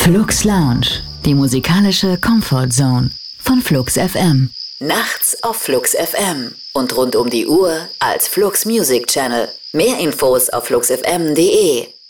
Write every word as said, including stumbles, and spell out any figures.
Flux Lounge, die musikalische Comfort Zone von Flux F M. Nachts auf Flux F M und rund um die Uhr als Flux Music Channel. Mehr Infos auf flux f m punkt d e.